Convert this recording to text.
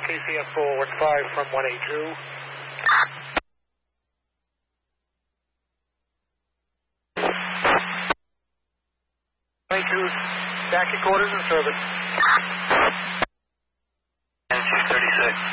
KCS forward 5 from 182. Back to quarters and service. And 236.